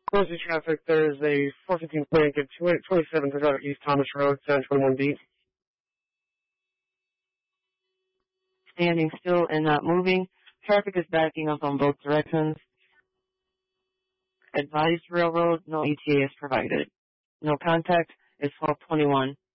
Mostly traffic. There is a 415 plane at 227 to go to East Thomas Road, 721B. Standing still and not moving. Traffic is backing up on both directions. Advised railroad, no ETA is provided. No contact is 1221.